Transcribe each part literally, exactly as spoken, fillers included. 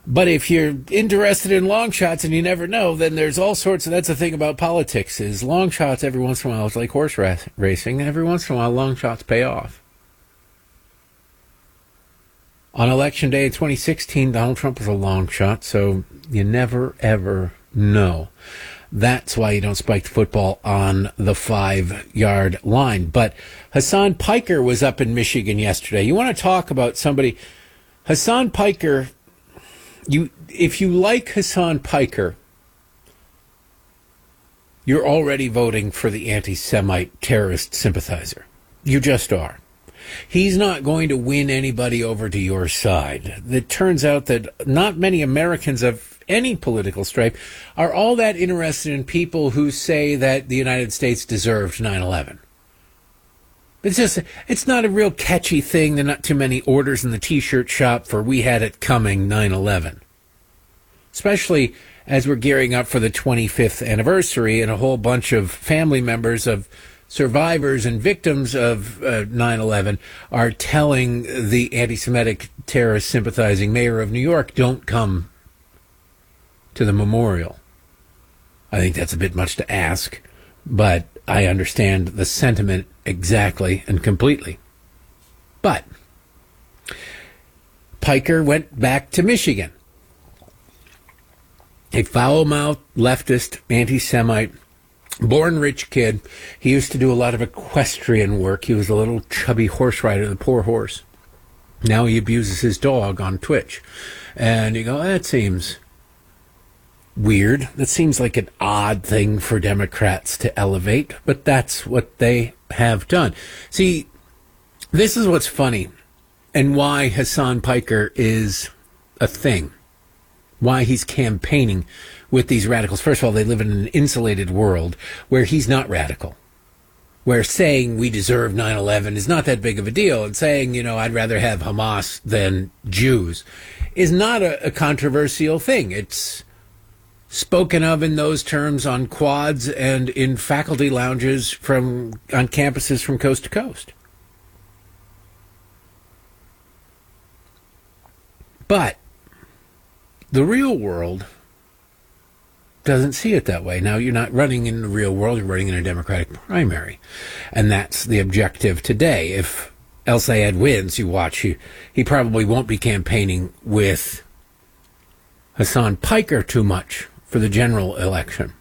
But if you're interested in long shots and you never know, then there's all sorts of, that's the thing about politics, is long shots every once in a while, it's like horse ra- racing, every once in a while long shots pay off. On Election Day in twenty sixteen, Donald Trump was a long shot, so you never, ever know. That's why you don't spike the football on the five-yard line. But Hassan Piker was up in Michigan yesterday. You want to talk about somebody, Hassan Piker, you if you like Hassan Piker, you're already voting for the anti-Semite terrorist sympathizer. You just are. He's not going to win anybody over to your side. It turns out that not many Americans of any political stripe are all that interested in people who say that the United States deserved nine eleven. It's just, it's not a real catchy thing. There are not too many orders in the T-shirt shop for "We had it coming" nine eleven. Especially as we're gearing up for the twenty-fifth anniversary and a whole bunch of family members of survivors and victims of uh, nine eleven are telling the anti-Semitic terrorist sympathizing mayor of New York, don't come to the memorial. I think that's a bit much to ask, but I understand the sentiment exactly and completely. But Piker went back to Michigan. A foul-mouthed, leftist, anti-Semite, born rich kid. He used to do a lot of equestrian work. He was a little chubby horse rider, the poor horse. Now he abuses his dog on Twitch. And you go, that seems weird. That seems like an odd thing for Democrats to elevate, but that's what they have done. See, this is what's funny and why Hassan Piker is a thing, why he's campaigning with these radicals. First of all, they live in an insulated world where he's not radical, where saying we deserve nine eleven is not that big of a deal, and saying, you know, I'd rather have Hamas than Jews is not a, a controversial thing. It's spoken of in those terms on quads and in faculty lounges from on campuses from coast to coast. But the real world doesn't see it that way. Now, you're not running in the real world, you're running in a Democratic primary. And that's the objective today. If El Sayed wins, you watch, he, he probably won't be campaigning with Hassan Piker too much for the general election.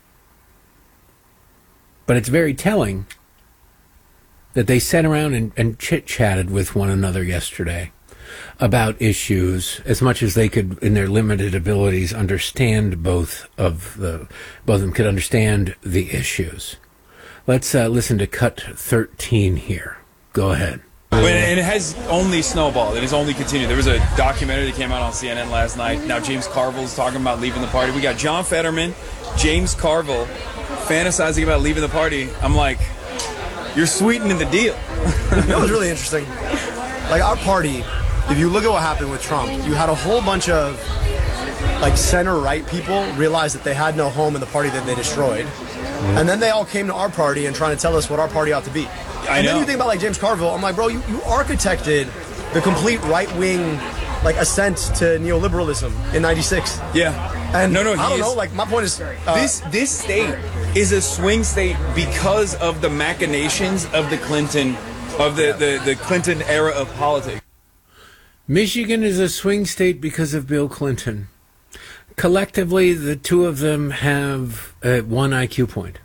But it's very telling that they sat around and, and chit-chatted with one another yesterday about issues as much as they could, in their limited abilities, understand both of the, both of them could understand the issues. Let's uh, listen to cut thirteen here. Go ahead. And it has only snowballed. It has only continued. There was a documentary that came out on C N N last night. Now James Carville's talking about leaving the party. We got John Fetterman, James Carville, fantasizing about leaving the party. I'm like, you're sweetening the deal. You know, it was really interesting. Like, our party, if you look at what happened with Trump, you had a whole bunch of, like, center-right people realize that they had no home in the party that they destroyed. Mm-hmm. And then they all came to our party and trying to tell us what our party ought to be. I and know. then you think about, like, James Carville, I'm like, bro, you, you architected the complete right-wing, like, ascent to neoliberalism in ninety-six. Yeah. And no, no, I don't is, know, like, my point is... Uh, this this state is a swing state because of the machinations of the Clinton, of the, the, the Clinton era of politics. Michigan is a swing state because of Bill Clinton. Collectively, the two of them have uh, one I Q point.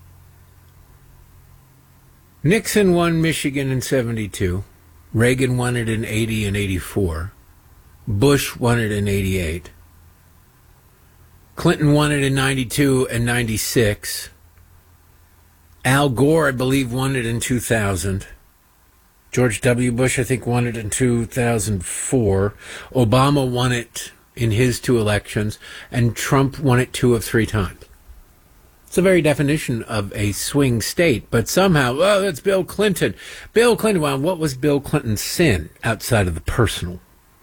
Nixon won Michigan in seventy-two. Reagan won it in eighty and eighty-four. Bush won it in eighty-eight. Clinton won it in ninety-two and ninety-six. Al Gore, I believe, won it in two thousand. George W. Bush, I think, won it in two thousand four. Obama won it in his two elections, and Trump won it two of three times. It's the very definition of a swing state, but somehow, oh, that's Bill Clinton. Bill Clinton, well, what was Bill Clinton's sin outside of the personal?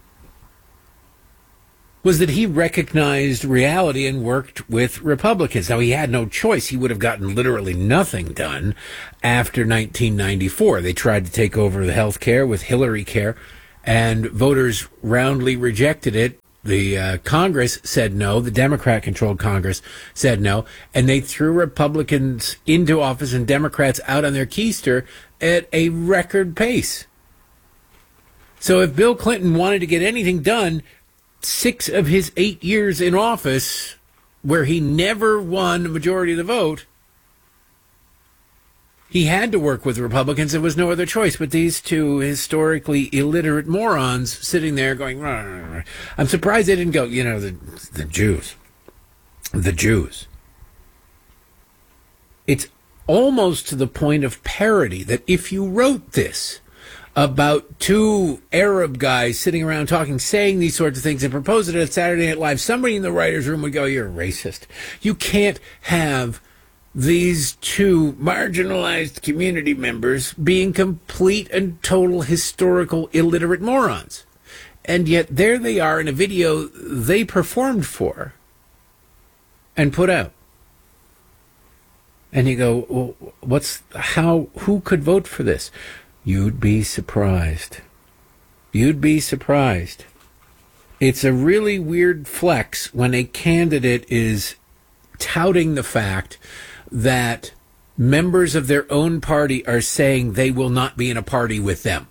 Was that he recognized reality and worked with Republicans. Now, he had no choice. He would have gotten literally nothing done after nineteen ninety-four. They tried to take over the health care with Hillary Care, and voters roundly rejected it The uh, Congress said no. The Democrat-controlled Congress said no. And they threw Republicans into office and Democrats out on their keister at a record pace. So if Bill Clinton wanted to get anything done, six of his eight years in office, where he never won a majority of the vote, he had to work with Republicans. There was no other choice. But these two historically illiterate morons sitting there going, rah, rah, rah. I'm surprised they didn't go, you know, the, the Jews. The Jews. It's almost to the point of parody that if you wrote this about two Arab guys sitting around talking, saying these sorts of things and proposed it at Saturday Night Live, somebody in the writer's room would go, you're a racist. You can't have these two marginalized community members being complete and total historical illiterate morons. And yet there they are in a video they performed for and put out. And you go, well, what's, how, who could vote for this? You'd be surprised. You'd be surprised. It's a really weird flex when a candidate is touting the fact that members of their own party are saying they will not be in a party with them.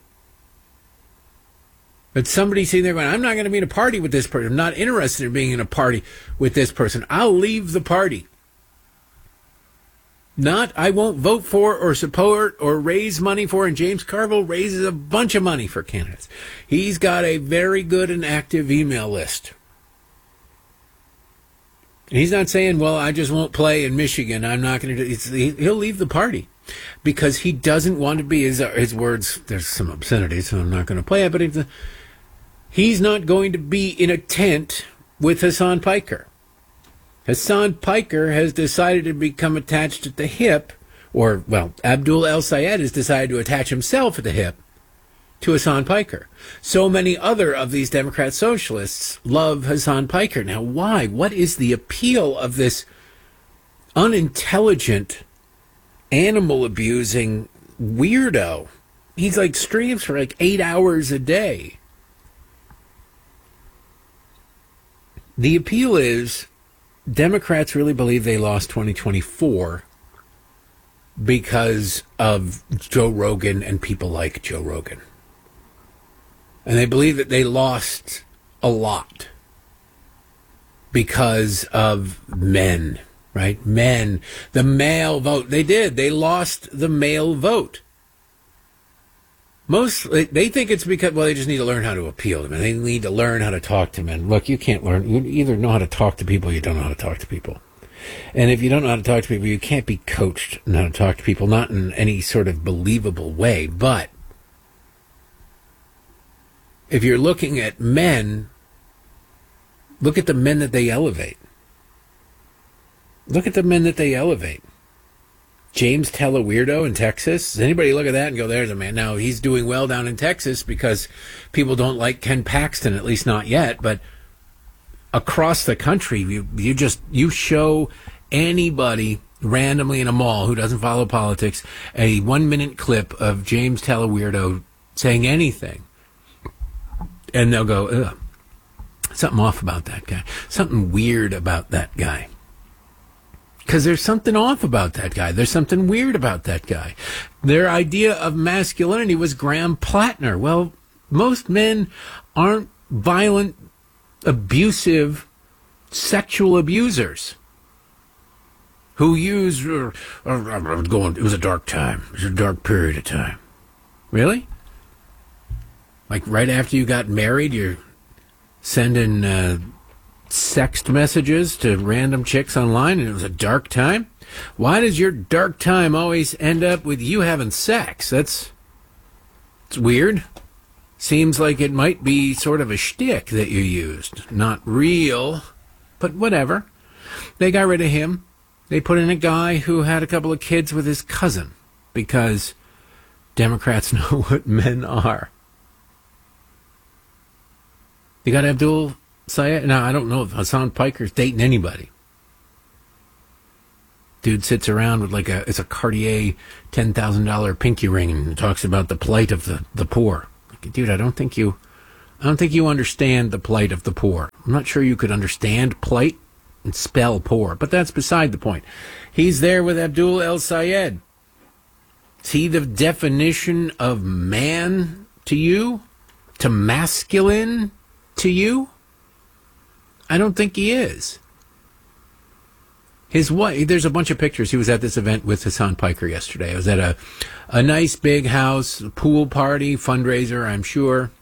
But somebody sitting there going, I'm not going to be in a party with this person. I'm not interested in being in a party with this person. I'll leave the party. Not, I won't vote for or support or raise money for. And James Carville raises a bunch of money for candidates. He's got a very good and active email list. He's not saying, well, I just won't play in Michigan. I'm not going to do it. He'll leave the party because he doesn't want to be, his, his words, there's some obscenity, so I'm not going to play it, but he's, he's not going to be in a tent with Hassan Piker. Hassan Piker has decided to become attached at the hip, or, well, Abdul El-Sayed has decided to attach himself at the hip to Hassan Piker. So many other of these Democrat socialists love Hassan Piker. Now, why? What is the appeal of this unintelligent, animal-abusing weirdo? He's like streams for like eight hours a day. The appeal is Democrats really believe they lost twenty twenty-four because of Joe Rogan and people like Joe Rogan. And they believe that they lost a lot because of men, right? Men, the male vote. They did. They lost the male vote. Most, they think it's because, well, they just need to learn how to appeal to men. They need to learn how to talk to men. Look, you can't learn. You either know how to talk to people or you don't know how to talk to people. And if you don't know how to talk to people, you can't be coached on how to talk to people, not in any sort of believable way. But if you're looking at men, look at the men that they elevate. Look at the men that they elevate. James Teleweirdo in Texas. Does anybody look at that and go, there's a man? Now, he's doing well down in Texas because people don't like Ken Paxton, at least not yet. But across the country, you, you just, you show anybody randomly in a mall who doesn't follow politics a one-minute clip of James Teleweirdo saying anything. And they'll go, ugh, something off about that guy. Something weird about that guy. Because there's something off about that guy. There's something weird about that guy. Their idea of masculinity was Graham Plattner. Well, most men aren't violent, abusive, sexual abusers who use, uh, uh, going, it was a dark time. It was a dark period of time. Really? Like right after you got married, you're sending uh, sext messages to random chicks online and it was a dark time? Why does your dark time always end up with you having sex? That's it's weird. Seems like it might be sort of a shtick that you used. Not real, but whatever. They got rid of him. They put in a guy who had a couple of kids with his cousin because Democrats know what men are. You got Abdul Sayed. Now, I don't know if Hassan Piker's dating anybody. Dude sits around with like a, it's a Cartier ten thousand dollars pinky ring and talks about the plight of the, the poor. Like, dude, I don't think you, I don't think you understand the plight of the poor. I'm not sure you could understand plight and spell poor, but that's beside the point. He's there with Abdul El Sayed. Is he the definition of man to you? To masculine to you? I don't think he is. His wife, there's a bunch of pictures. He was at this event with Hassan Piker yesterday. It was at a, a nice big house, pool party, fundraiser, I'm sure.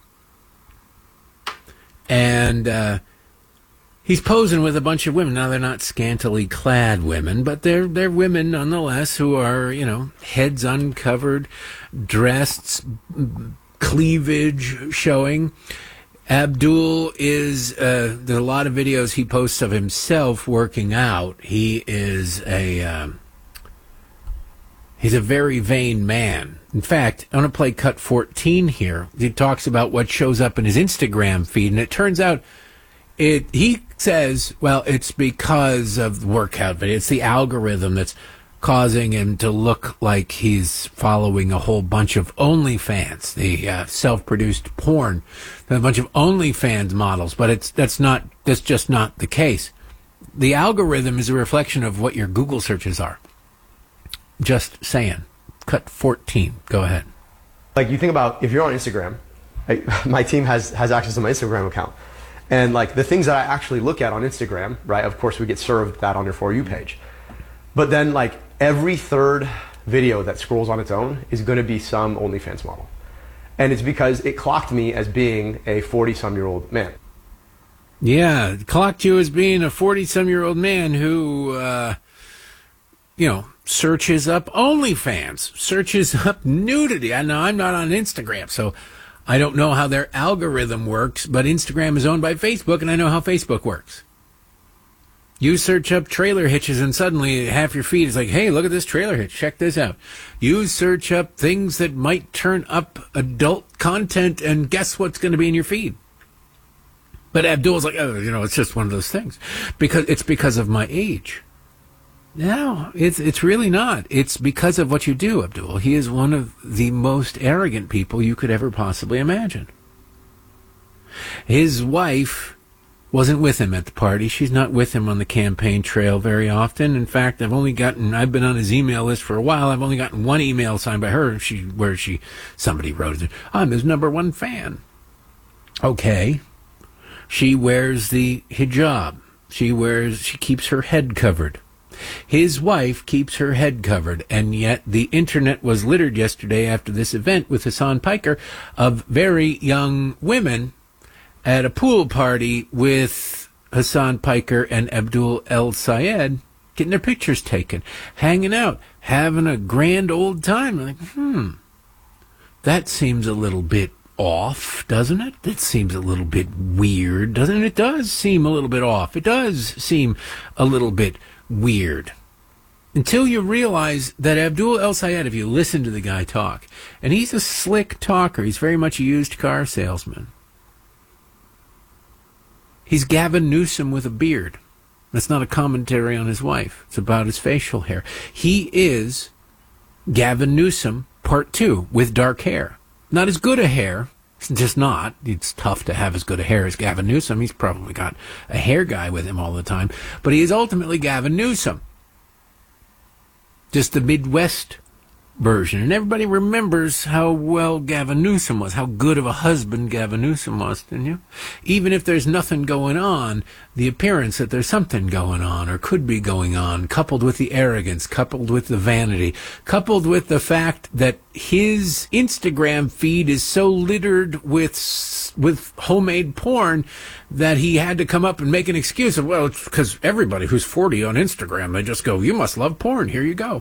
And uh, he's posing with a bunch of women. Now, they're not scantily clad women, but they're they're women nonetheless who are, you know, heads uncovered, dressed, cleavage showing. Abdul is, uh, there's a lot of videos he posts of himself working out. He is a, um, he's a very vain man. In fact, I want to play cut fourteen here. He talks about what shows up in his Instagram feed, and it turns out it, he says, well, it's because of the workout video. It's the algorithm that's causing him to look like he's following a whole bunch of OnlyFans, the uh, self-produced porn, a bunch of OnlyFans models. But it's that's not that's just not the case. The algorithm is a reflection of what your Google searches are. Just saying. Cut fourteen. Go ahead. Like, you think about if you're on Instagram, like, my team has has access to my Instagram account, and like the things that I actually look at on Instagram, right? Of course, we get served that on your For You page. But then, like, every third video that scrolls on its own is going to be some OnlyFans model. And it's because it clocked me as being a forty-some-year-old man. Yeah, it clocked you as being a forty-some-year-old man who, uh, you know, searches up OnlyFans, searches up nudity. I know I'm not on Instagram, so I don't know how their algorithm works, but Instagram is owned by Facebook, and I know how Facebook works. You search up trailer hitches and suddenly half your feed is like, hey, look at this trailer hitch. Check this out. You search up things that might turn up adult content and guess what's going to be in your feed. But Abdul's like, oh, you know, it's just one of those things. Because it's because of my age. No, it's it's really not. It's because of what you do, Abdul. He is one of the most arrogant people you could ever possibly imagine. His wife wasn't with him at the party. She's not with him on the campaign trail very often. In fact, I've only gotten, I've been on his email list for a while. I've only gotten one email signed by her. She, where she, somebody wrote it, I'm his number one fan. Okay. She wears the hijab. She wears, she keeps her head covered. His wife keeps her head covered, and yet the internet was littered yesterday after this event with Hassan Piker of very young women at a pool party with Hassan Piker and Abdul El Sayed, getting their pictures taken, hanging out, having a grand old time. Like, hmm, that seems a little bit off, doesn't it? That seems a little bit weird, doesn't it? It does seem a little bit off. It does seem a little bit weird. Until you realize that Abdul El Sayed, if you listen to the guy talk, and he's a slick talker, he's very much a used car salesman. He's Gavin Newsom with a beard. That's not a commentary on his wife. It's about his facial hair. He is Gavin Newsom, part two, with dark hair. Not as good a hair. It's just not. It's tough to have as good a hair as Gavin Newsom. He's probably got a hair guy with him all the time. But he is ultimately Gavin Newsom. Just the Midwest version. And everybody remembers how well Gavin Newsom was, how good of a husband Gavin Newsom was, didn't you? Even if there's nothing going on, the appearance that there's something going on or could be going on, coupled with the arrogance, coupled with the vanity, coupled with the fact that his Instagram feed is so littered with with homemade porn that he had to come up and make an excuse of, well, it's because everybody who's forty on Instagram, they just go, you must love porn, here you go.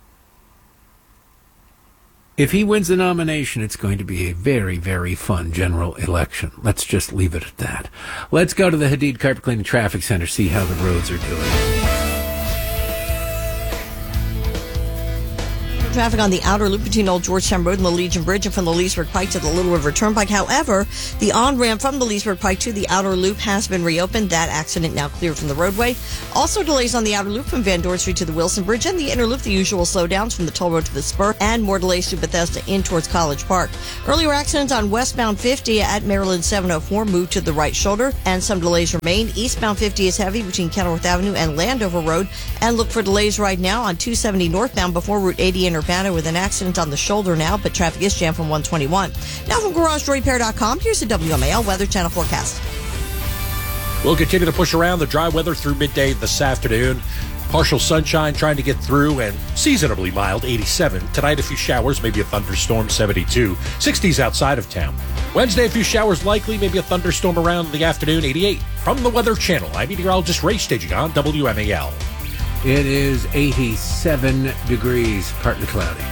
If he wins the nomination, it's going to be a very, very fun general election. Let's just leave it at that. Let's go to the Hadid Carpet Cleaning Traffic Center, see how the roads are doing. traffic on the outer loop between Old Georgetown Road and the Legion Bridge and from the Leesburg Pike to the Little River Turnpike. However, the on-ramp from the Leesburg Pike to the outer loop has been reopened. That accident now cleared from the roadway. Also delays on the outer loop from Van Dorn Street to the Wilson Bridge and the inner loop, the usual slowdowns from the toll road to the spur, and more delays to Bethesda in towards College Park. Earlier accidents on westbound fifty at Maryland seven oh four moved to the right shoulder, and some delays remain. Eastbound fifty is heavy between Kenilworth Avenue and Landover Road, and look for delays right now on two seventy northbound before Route eighty in Urbana with an accident on the shoulder now, but traffic is jammed from one twenty-one. Now from Garage Door Repair dot com, here's the W M A L Weather Channel forecast. We'll continue to push around the dry weather through midday this afternoon. Partial sunshine trying to get through and seasonably mild, eighty-seven. Tonight, a few showers, maybe a thunderstorm, seventy-two. sixties outside of town. Wednesday, a few showers likely, maybe a thunderstorm around in the afternoon, eighty-eight. From the Weather Channel, I'm meteorologist Ray Staging on W M A L. It is eighty-seven degrees, partly cloudy.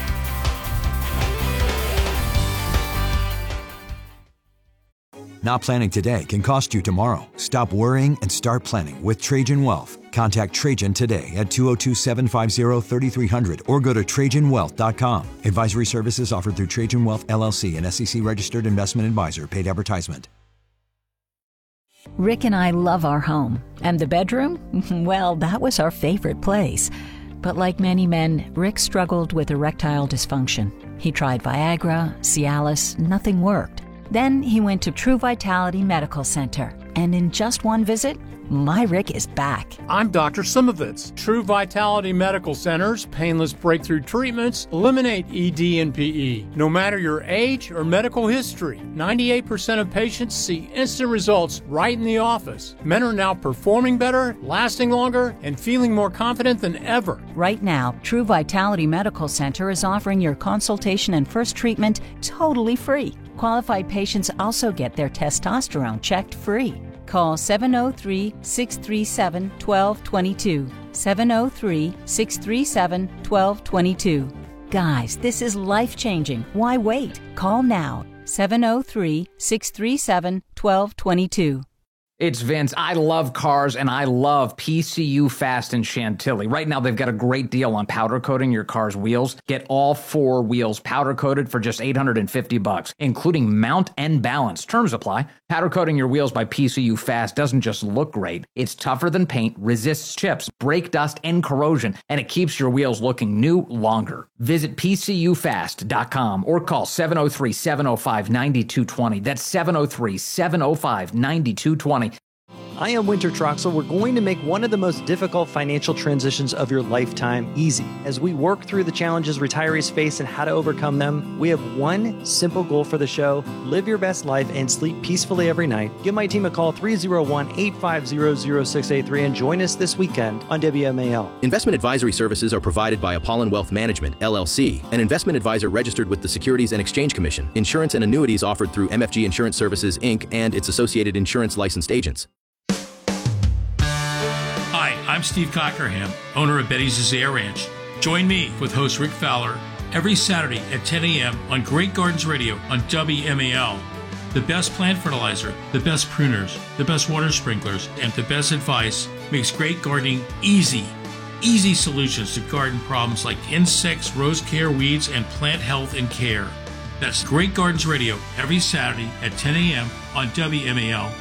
Not planning today can cost you tomorrow. Stop worrying and start planning with Trajan Wealth. Contact Trajan today at two oh two, seven five zero, three three zero zero or go to Trajan Wealth dot com. Advisory services offered through Trajan Wealth, L L C, an S E C-registered investment advisor. Paid advertisement. Rick and I love our home. And the bedroom? Well, that was our favorite place. But like many men, Rick struggled with erectile dysfunction. He tried Viagra, Cialis, nothing worked. Then he went to True Vitality Medical Center. And in just one visit, my Rick is back. I'm Doctor Simovitz. True Vitality Medical Center's painless breakthrough treatments eliminate E D and P E. No matter your age or medical history, ninety-eight percent of patients see instant results right in the office. Men are now performing better, lasting longer, and feeling more confident than ever. Right now, True Vitality Medical Center is offering your consultation and first treatment totally free. Qualified patients also get their testosterone checked free. Call seven oh three, six three seven, one two two two. seven oh three, six three seven, one two two two. Guys, this is life-changing. Why wait? Call now. seven oh three, six three seven, one two two two. It's Vince. I love cars, and I love P C U Fast in Chantilly. Right now, they've got a great deal on powder coating your car's wheels. Get all four wheels powder coated for just eight hundred fifty bucks, including mount and balance. Terms apply. Powder coating your wheels by P C U Fast doesn't just look great. It's tougher than paint, resists chips, brake dust, and corrosion, and it keeps your wheels looking new longer. Visit P C U fast dot com or call seven oh three, seven oh five, nine two two oh. That's seven oh three, seven oh five, nine two two oh. I am Winter Troxel. We're going to make one of the most difficult financial transitions of your lifetime easy. As we work through the challenges retirees face and how to overcome them, we have one simple goal for the show: live your best life and sleep peacefully every night. Give my team a call, three oh one, eight five zero, zero six eight three, and join us this weekend on W M A L. Investment advisory services are provided by Apollon Wealth Management, L L C, an investment advisor registered with the Securities and Exchange Commission. Insurance and annuities offered through M F G Insurance Services, Incorporated and its associated insurance licensed agents. Hi, I'm Steve Cockerham, owner of Betty's Azalea Ranch. Join me with host Rick Fowler every Saturday at ten a.m. on Great Gardens Radio on W M A L. The best plant fertilizer, the best pruners, the best water sprinklers, and the best advice makes great gardening easy. Easy solutions to garden problems like insects, rose care, weeds, and plant health and care. That's Great Gardens Radio every Saturday at ten a.m. on W M A L.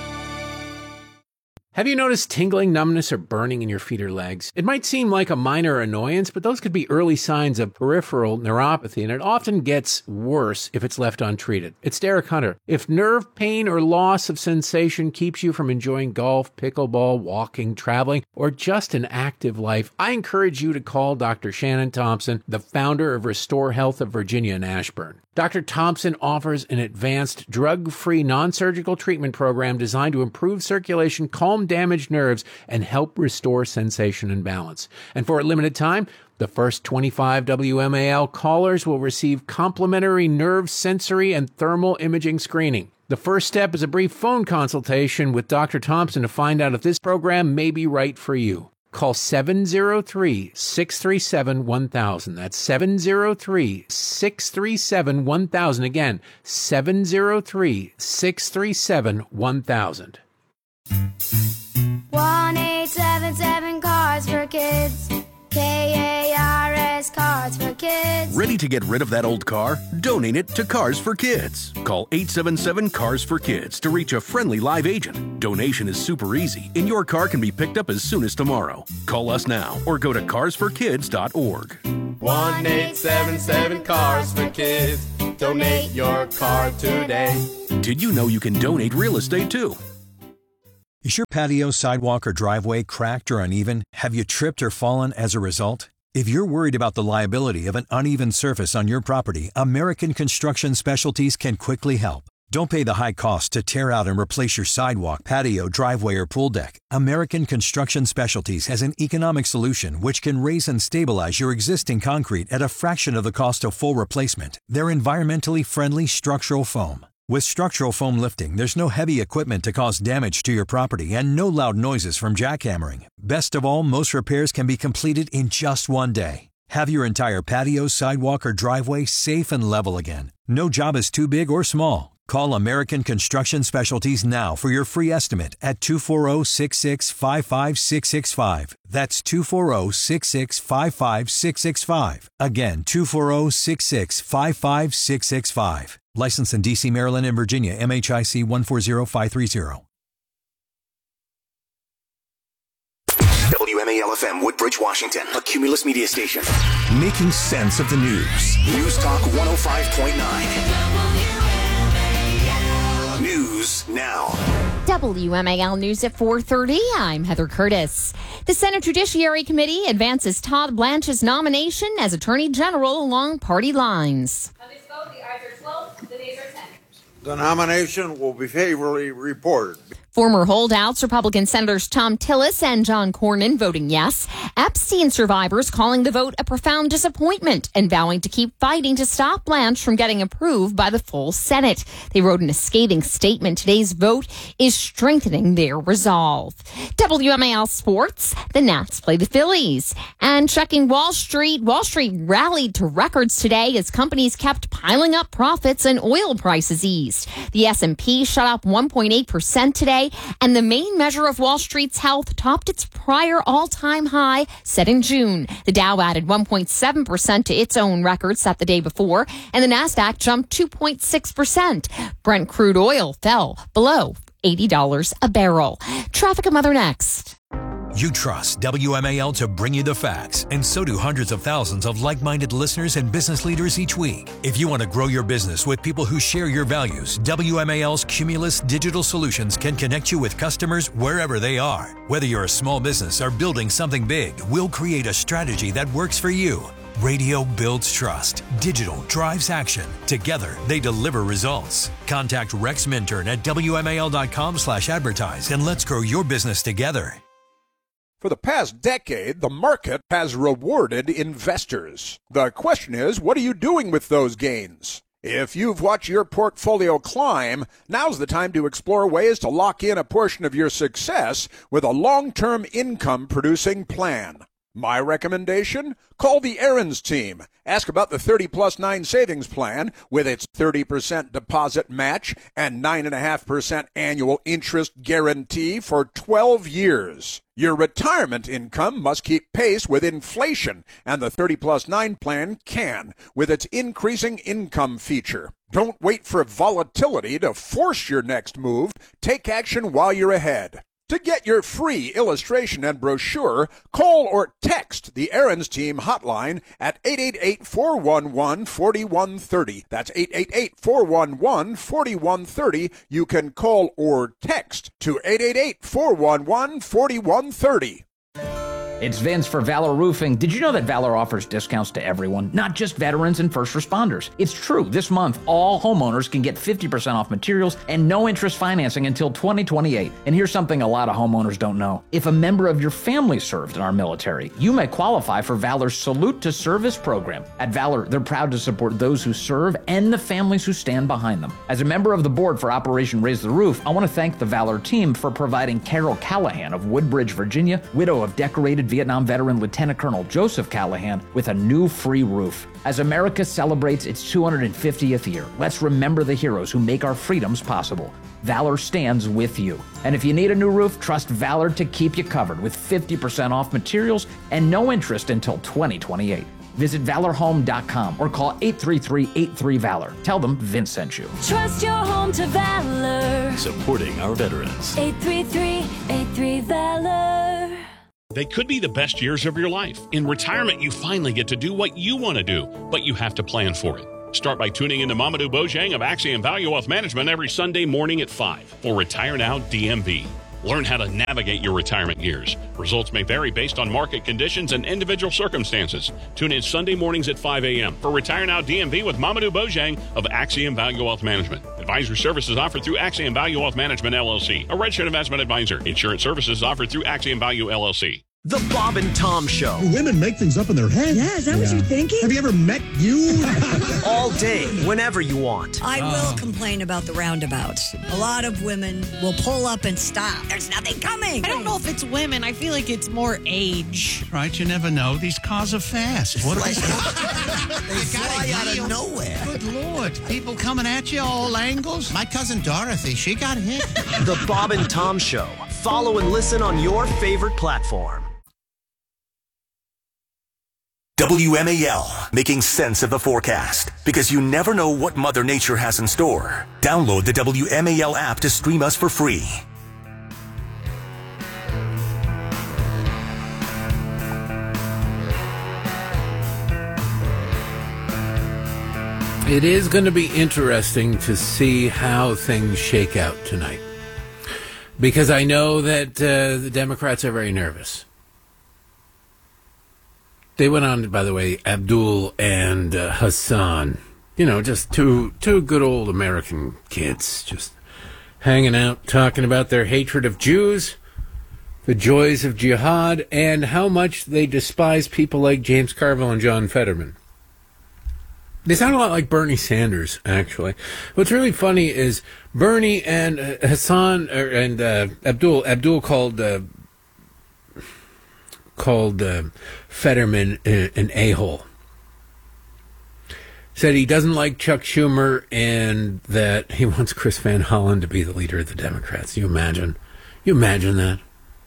Have you noticed tingling, numbness, or burning in your feet or legs? It might seem like a minor annoyance, but those could be early signs of peripheral neuropathy, and it often gets worse if it's left untreated. It's Derek Hunter. If nerve pain or loss of sensation keeps you from enjoying golf, pickleball, walking, traveling, or just an active life, I encourage you to call Doctor Shannon Thompson, the founder of Restore Health of Virginia and Ashburn. Doctor Thompson offers an advanced, drug-free, non-surgical treatment program designed to improve circulation, calm damaged nerves, and help restore sensation and balance. And for a limited time, the first twenty-five W M A L callers will receive complimentary nerve, sensory, and thermal imaging screening. The first step is a brief phone consultation with Doctor Thompson to find out if this program may be right for you. Call seven oh three, six three seven, one thousand. That's seven oh three, six three seven, one thousand. Again, seven oh three, six three seven, one thousand. one eight seven seven Cards for Kids. K A R S Cards for Kids. Ready to get rid of that old car? Donate it to Cars for Kids. Call eight seven seven, C A R S for Kids to reach a friendly live agent. Donation is super easy, and your car can be picked up as soon as tomorrow. Call us now or go to cars for kids dot org. one eight seven seven, C A R S for Kids. Donate your car today. Did you know you can donate real estate too? Is your patio, sidewalk, or driveway cracked or uneven? Have you tripped or fallen as a result? If you're worried about the liability of an uneven surface on your property, American Construction Specialties can quickly help. Don't pay the high cost to tear out and replace your sidewalk, patio, driveway, or pool deck. American Construction Specialties has an economic solution which can raise and stabilize your existing concrete at a fraction of the cost of full replacement. They're environmentally friendly structural foam. With structural foam lifting, there's no heavy equipment to cause damage to your property and no loud noises from jackhammering. Best of all, most repairs can be completed in just one day. Have your entire patio, sidewalk, or driveway safe and level again. No job is too big or small. Call American Construction Specialties now for your free estimate at two four zero, six six five five six six five. That's two four zero, six six five five six six five. Again, two four zero, six six five five six six five. Licensed in D C, Maryland, and Virginia, M H I C one four zero five three zero. W M A L F M, Woodbridge, Washington, a Cumulus media station. Making sense of the news. News Talk one oh five point nine. News now. W M A L News at four thirty. I'm Heather Curtis. The Senate Judiciary Committee advances Todd Blanche's nomination as Attorney General along party lines. On this vote, the ayes are twelve, the nays are ten. The nomination will be favorably reported. Former holdouts, Republican Senators Tom Tillis and John Cornyn voting yes. Epstein survivors calling the vote a profound disappointment and vowing to keep fighting to stop Blanche from getting approved by the full Senate. They wrote in a scathing statement, today's vote is strengthening their resolve. W M A L Sports, the Nats play the Phillies. And checking Wall Street, Wall Street rallied to records today as companies kept piling up profits and oil prices eased. The S and P shot up one point eight percent today, and the main measure of Wall Street's health topped its prior all-time high set in June. The Dow added one point seven percent to its own record set the day before, and the Nasdaq jumped two point six percent. Brent crude oil fell below eighty dollars a barrel. Traffic and weather next. You trust W M A L to bring you the facts, and so do hundreds of thousands of like-minded listeners and business leaders each week. If you want to grow your business with people who share your values, W M A L's Cumulus Digital Solutions can connect you with customers wherever they are. Whether you're a small business or building something big, we'll create a strategy that works for you. Radio builds trust. Digital drives action. Together, they deliver results. Contact Rex Minturn at W M A L dot com slash advertise and let's grow your business together. For the past decade, the market has rewarded investors. The question is, what are you doing with those gains? If you've watched your portfolio climb, now's the time to explore ways to lock in a portion of your success with a long-term income-producing plan. My recommendation? Call the Aaron's team. Ask about the thirty plus nine savings plan with its thirty percent deposit match and nine point five percent annual interest guarantee for twelve years. Your retirement income must keep pace with inflation, and the thirty plus nine plan can with its increasing income feature. Don't wait for volatility to force your next move. Take action while you're ahead. To get your free illustration and brochure, call or text the Aaron's Team hotline at eight eight eight, four one one, four one three zero. That's eight eight eight, four one one, four one three zero. You can call or text to eight eight eight, four one one, four one three zero. It's Vince for Valor Roofing. Did you know that Valor offers discounts to everyone, not just veterans and first responders? It's true. This month, all homeowners can get fifty percent off materials and no interest financing until twenty twenty-eight. And here's something a lot of homeowners don't know. If a member of your family served in our military, you may qualify for Valor's Salute to Service program. At Valor, they're proud to support those who serve and the families who stand behind them. As a member of the board for Operation Raise the Roof, I want to thank the Valor team for providing Carol Callahan of Woodbridge, Virginia, widow of decorated Vietnam veteran Lieutenant Colonel Joseph Callahan, with a new free roof. As America celebrates its two hundred fiftieth year, let's remember the heroes who make our freedoms possible. Valor stands with you. And if you need a new roof, trust Valor to keep you covered with fifty percent off materials and no interest until twenty twenty-eight. Visit valor home dot com or call eight three three, eight three, VALOR. Tell them Vince sent you. Trust your home to Valor. Supporting our veterans. eight three three, eight three, VALOR. They could be the best years of your life. In retirement, you finally get to do what you want to do, but you have to plan for it. Start by tuning into Mamadou Bojang of Axiom Value Wealth Management every Sunday morning at five for Retire Now D M V. Learn how to navigate your retirement years. Results may vary based on market conditions and individual circumstances. Tune in Sunday mornings at five a.m. for Retire Now D M V with Mamadou Bojang of Axiom Value Wealth Management. Advisory services offered through Axiom Value Wealth Management, L L C, a registered investment advisor. Insurance services offered through Axiom Value, L L C. The Bob and Tom Show. Women make things up in their head. Yeah, is that yeah. what you're thinking? Have you ever met you? All day, whenever you want. I uh. will complain about the roundabouts. A lot of women will pull up and stop. There's nothing coming. I don't know if it's women. I feel like it's more age. Right, you never know. These cars are fast. What are they? They fly out of nowhere. Good Lord. People coming at you all angles. My cousin Dorothy, she got hit. The Bob and Tom Show. Follow and listen on your favorite platform. W M A L, making sense of the forecast. Because you never know what Mother Nature has in store. Download the W M A L app to stream us for free. It is going to be interesting to see how things shake out tonight. Because I know that uh, the Democrats are very nervous. They went on, by the way, Abdul and uh, Hassan. You know, just two two good old American kids just hanging out, talking about their hatred of Jews, the joys of jihad, and how much they despise people like James Carville and John Fetterman. They sound a lot like Bernie Sanders, actually. What's really funny is Bernie and uh, Hassan er, and uh, Abdul, Abdul called... Uh, called uh, Fetterman an a-hole. Said he doesn't like Chuck Schumer and that he wants Chris Van Hollen to be the leader of the Democrats. You imagine? You imagine that?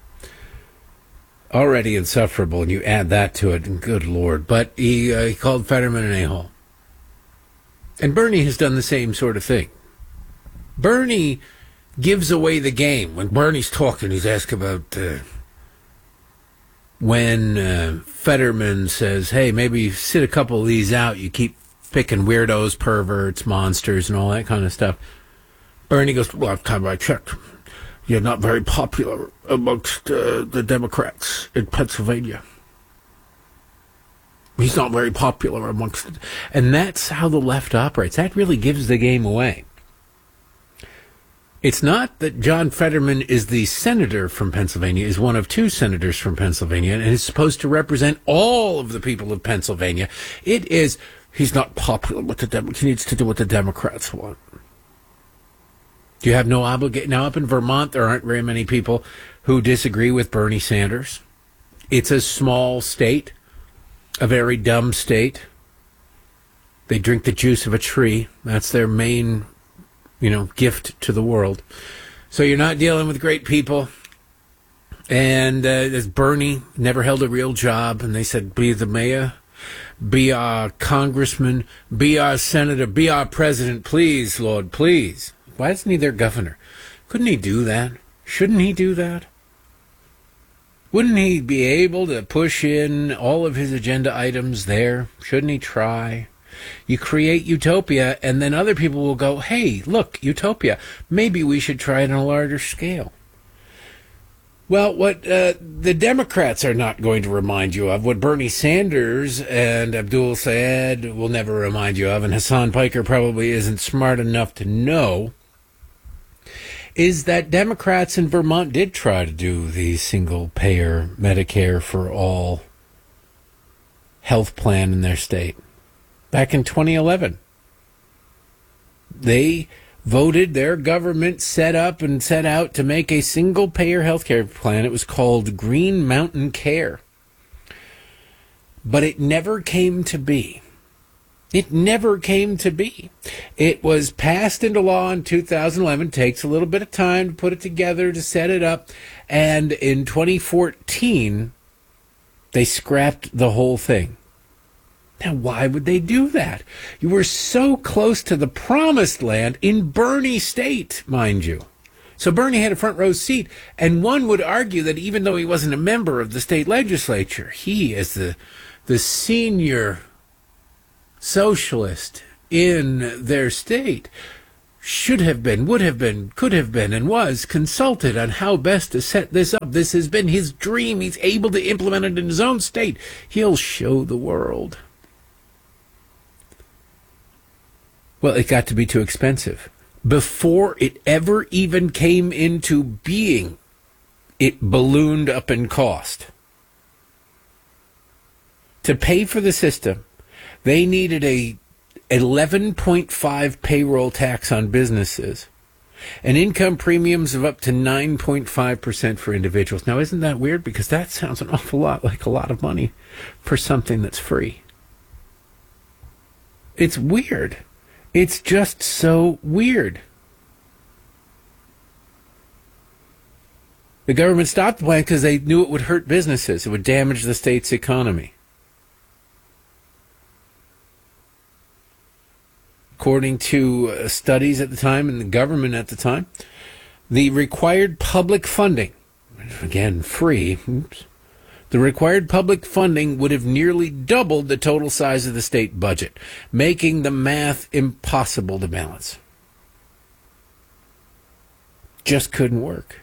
Already insufferable, and you add that to it, and good Lord. But he, uh, he called Fetterman an a-hole. And Bernie has done the same sort of thing. Bernie gives away the game. When Bernie's talking, he's asked about... Uh, When uh, Fetterman says, hey, maybe sit a couple of these out, you keep picking weirdos, perverts, monsters, and all that kind of stuff. Bernie goes, last time I checked, you're not very popular amongst uh, the Democrats in Pennsylvania. He's not very popular amongst it. And that's how the left operates. That really gives the game away. It's not that John Fetterman is the senator from Pennsylvania, is one of two senators from Pennsylvania, and is supposed to represent all of the people of Pennsylvania. It is, he's not popular with the Democrats. He needs to do what the Democrats want. Do you have no obligation? Now, up in Vermont, there aren't very many people who disagree with Bernie Sanders. It's a small state, a very dumb state. They drink the juice of a tree. That's their main you know, gift to the world. So you're not dealing with great people. And uh, as Bernie never held a real job, and they said, be the mayor, be our congressman, be our senator, be our president, please, Lord, please. Why isn't he their governor? Couldn't he do that? Shouldn't he do that? Wouldn't he be able to push in all of his agenda items there? Shouldn't he try? You create utopia, and then other people will go, hey, look, utopia. Maybe we should try it on a larger scale. Well, what uh, the Democrats are not going to remind you of, what Bernie Sanders and Abdul Sayed will never remind you of, and Hassan Piker probably isn't smart enough to know, is that Democrats in Vermont did try to do the single-payer Medicare for all health plan in their state. Back in twenty eleven, they voted, their government set up and set out to make a single-payer health care plan. It was called Green Mountain Care. But it never came to be. It never came to be. It was passed into law in two thousand eleven. Takes a little bit of time to put it together, to set it up. And in twenty fourteen, they scrapped the whole thing. Now, why would they do that? You were so close to the promised land in Bernie state, mind you. So Bernie had a front row seat, and one would argue that even though he wasn't a member of the state legislature, he, as the the senior socialist in their state, should have been, would have been, could have been, and was consulted on how best to set this up. This has been his dream. He's able to implement it in his own state. He'll show the world. Well, it got to be too expensive. Before it ever even came into being, it ballooned up in cost. To pay for the system, they needed a eleven point five payroll tax on businesses and income premiums of up to nine point five percent for individuals. Now, isn't that weird? Because that sounds an awful lot like a lot of money for something that's free. It's weird. It's just so weird. The government stopped the plan because they knew it would hurt businesses. It would damage the state's economy. According to uh, studies at the time and the government at the time, the required public funding, again, free, oops, the required public funding would have nearly doubled the total size of the state budget, making the math impossible to balance. Just couldn't work.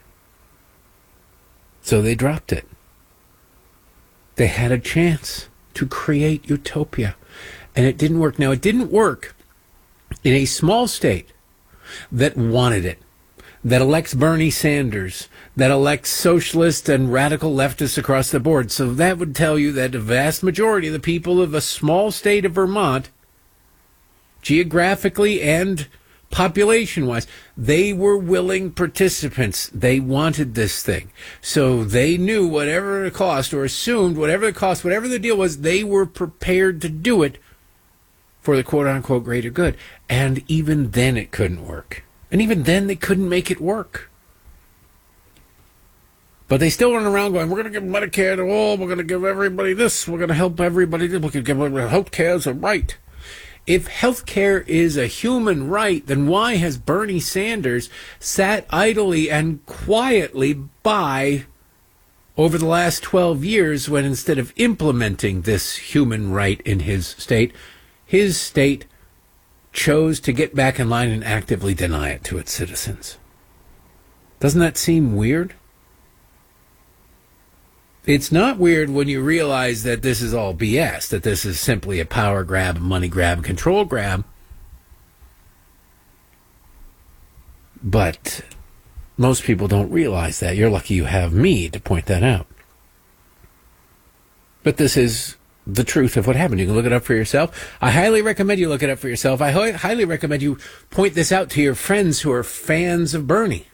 So they dropped it. They had a chance to create utopia, and it didn't work. Now, it didn't work in a small state that wanted it, that elects Bernie Sanders, that elects socialists and radical leftists across the board. So that would tell you that the vast majority of the people of a small state of Vermont, geographically and population-wise, they were willing participants. They wanted this thing. So they knew whatever the cost, or assumed whatever the cost, whatever the deal was, they were prepared to do it for the quote-unquote greater good. And even then it couldn't work. And even then they couldn't make it work. But they still run around going, we're going to give Medicare to all, we're going to give everybody this, we're going to help everybody this, we're going to give everybody health care as a right. If health care is a human right, then why has Bernie Sanders sat idly and quietly by over the last twelve years when instead of implementing this human right in his state, his state chose to get back in line and actively deny it to its citizens? Doesn't that seem weird? It's not weird when you realize that this is all B S, that this is simply a power grab, money grab, control grab. But most people don't realize that. You're lucky you have me to point that out. But this is the truth of what happened. You can look it up for yourself. I highly recommend you look it up for yourself. I hi- highly recommend you point this out to your friends who are fans of Bernie.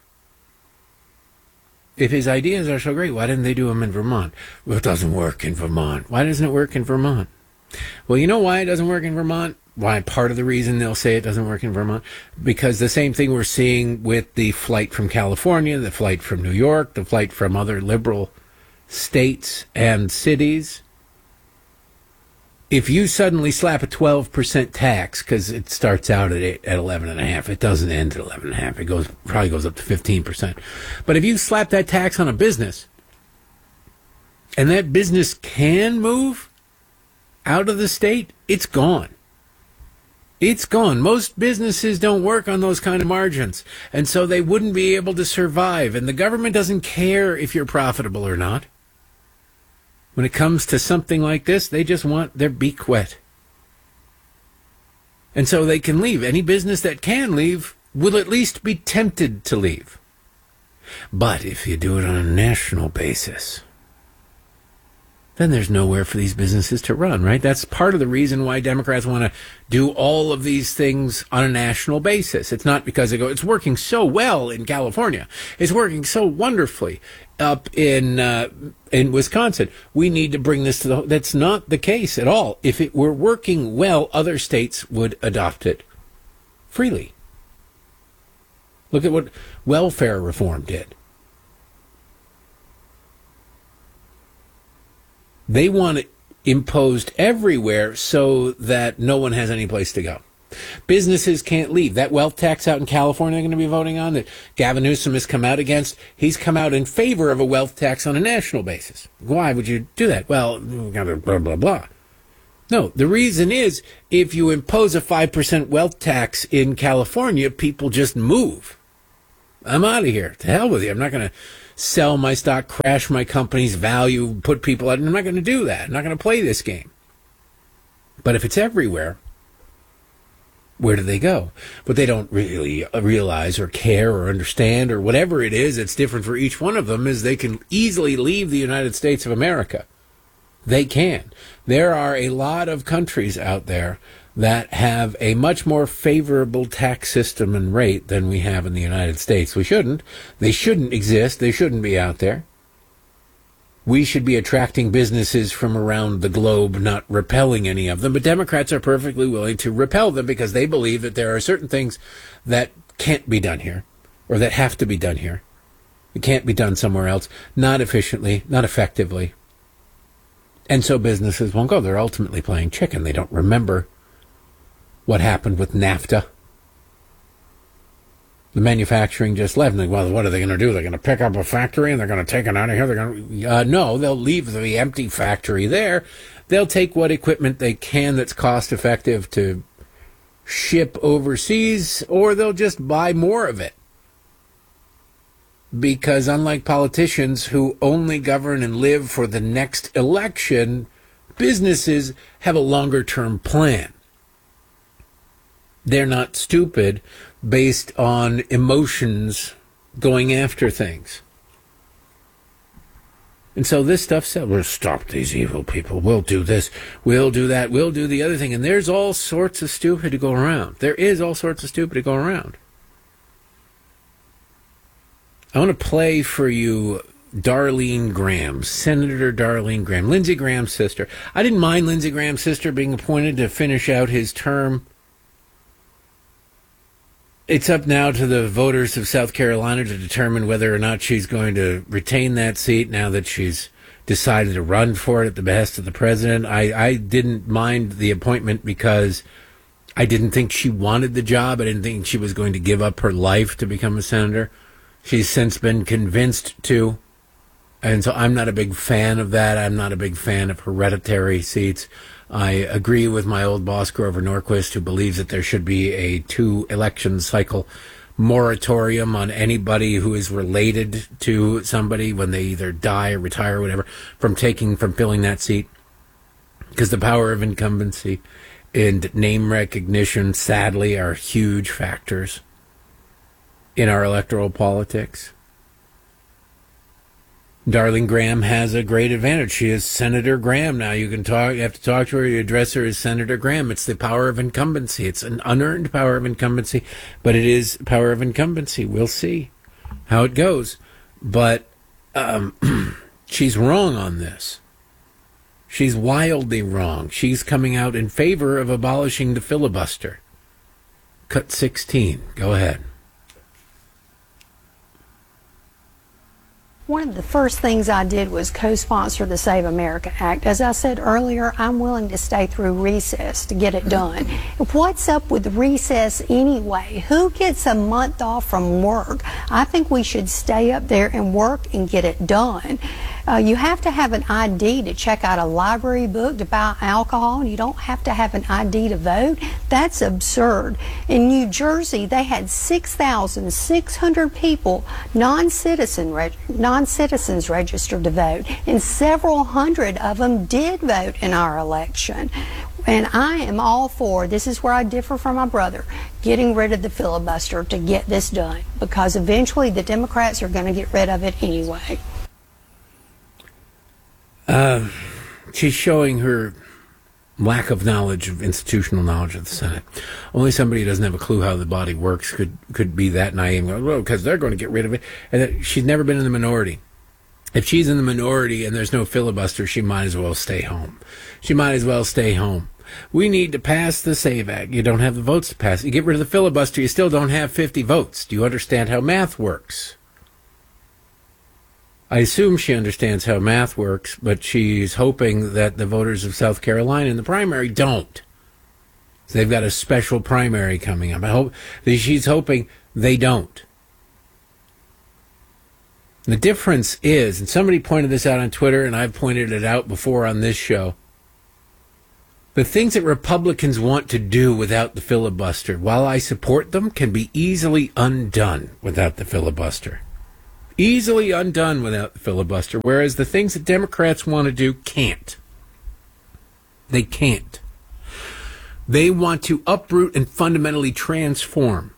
If his ideas are so great, why didn't they do them in Vermont? Well, it doesn't work in Vermont. Why doesn't it work in Vermont? Well, you know why it doesn't work in Vermont? Why part of the reason they'll say it doesn't work in Vermont? Because the same thing we're seeing with the flight from California, the flight from New York, the flight from other liberal states and cities. If you suddenly slap a twelve percent tax, because it starts out at, eight, at eleven and a half, it doesn't end at eleven and a half. It goes probably goes up to fifteen percent. But if you slap that tax on a business, and that business can move out of the state, it's gone. It's gone. Most businesses don't work on those kind of margins, and so they wouldn't be able to survive. And the government doesn't care if you're profitable or not. When it comes to something like this, they just want their beak wet. And so they can leave. Any business that can leave will at least be tempted to leave. But if you do it on a national basis, then there's nowhere for these businesses to run, right? That's part of the reason why Democrats want to do all of these things on a national basis. It's not because they go, it's working so well in California. It's working so wonderfully up in uh, in Wisconsin. We need to bring this to the... That's not the case at all. If it were working well, other states would adopt it freely. Look at what welfare reform did. They want imposed everywhere so that no one has any place to go. Businesses can't leave. That wealth tax out in California they're going to be voting on that Gavin Newsom has come out against, he's come out in favor of a wealth tax on a national basis. Why would you do that? Well, blah, blah, blah, blah. No, the reason is if you impose a five percent wealth tax in California, people just move. I'm out of here. To hell with you. I'm not going to sell my stock, crash my company's value, put people out. I'm not going to do that. I'm not going to play this game. But if it's everywhere, where do they go? What they don't really realize or care or understand or whatever it is that's different for each one of them is they can easily leave the United States of America. They can. There are a lot of countries out there that have a much more favorable tax system and rate than we have in the United States. We shouldn't. They shouldn't exist. They shouldn't be out there. We should be attracting businesses from around the globe, not repelling any of them. But Democrats are perfectly willing to repel them because they believe that there are certain things that can't be done here or that have to be done here. It can't be done somewhere else, not efficiently, not effectively. And so businesses won't go. They're ultimately playing chicken. They don't remember what happened with NAFTA. The manufacturing just left. And they, well, what are they going to do? They're going to pick up a factory and they're going to take it out of here? They're going to, uh, no, they'll leave the empty factory there. They'll take what equipment they can that's cost effective to ship overseas, or they'll just buy more of it. Because unlike politicians who only govern and live for the next election, businesses have a longer term plan. They're not stupid based on emotions going after things. And so this stuff said, we'll stop these evil people. We'll do this. We'll do that. We'll do the other thing. And there's all sorts of stupid to go around. There is all sorts of stupid to go around. I want to play for you Darlene Graham, Senator Darlene Graham, Lindsey Graham's sister. I didn't mind Lindsey Graham's sister being appointed to finish out his term. It's up now to the voters of South Carolina to determine whether or not she's going to retain that seat now that she's decided to run for it at the behest of the president. I, I didn't mind the appointment because I didn't think she wanted the job. I didn't think she was going to give up her life to become a senator. She's since been convinced to. And so I'm not a big fan of that. I'm not a big fan of hereditary seats. I agree with my old boss, Grover Norquist, who believes that there should be a two-election cycle moratorium on anybody who is related to somebody when they either die or retire or whatever from taking, from filling that seat. Because the power of incumbency and name recognition, sadly, are huge factors in our electoral politics. Darlene Graham has a great advantage. She is Senator Graham now. You can talk, you have to talk to her, you address her as Senator Graham. It's the power of incumbency. It's an unearned power of incumbency, but it is power of incumbency. We'll see how it goes. But um, she's wrong on this. She's wildly wrong. She's coming out in favor of abolishing the filibuster. Cut sixteen. Go ahead. One of the first things I did was co-sponsor the Save America Act. As I said earlier, I'm willing to stay through recess to get it done. What's up with recess anyway? Who gets a month off from work? I think we should stay up there and work and get it done. Uh, you have to have an I D to check out a library book, to buy alcohol. You don't have to have an I D to vote. That's absurd. In New Jersey, they had six thousand six hundred people, non-citizen, reg- non-citizens registered to vote, and several hundred of them did vote in our election. And I am all for, this is where I differ from my brother, getting rid of the filibuster to get this done, because eventually the Democrats are going to get rid of it anyway. Uh, she's showing her lack of knowledge, of institutional knowledge of the Senate. Only somebody who doesn't have a clue how the body works could, could be that naive. Well, because they're going to get rid of it. And that she's never been in the minority. If she's in the minority and there's no filibuster, she might as well stay home. She might as well stay home. We need to pass the SAVE Act. You don't have the votes to pass it. You get rid of the filibuster, you still don't have fifty votes. Do you understand how math works? I assume she understands how math works, but she's hoping that the voters of South Carolina in the primary don't. So they've got a special primary coming up. I hope she's hoping they don't. The difference is, and somebody pointed this out on Twitter, and I've pointed it out before on this show, the things that Republicans want to do without the filibuster, while I support them, can be easily undone without the filibuster. Easily undone without the filibuster, whereas the things that Democrats want to do can't. They can't. They want to uproot and fundamentally transform